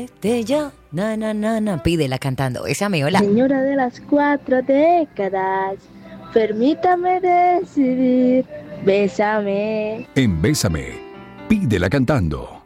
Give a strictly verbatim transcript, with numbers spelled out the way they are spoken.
De yo, na, na, na, na, pídela cantando. Esa me hola. Señora de las cuatro décadas, permítame decidir, bésame. En Bésame, pídela cantando.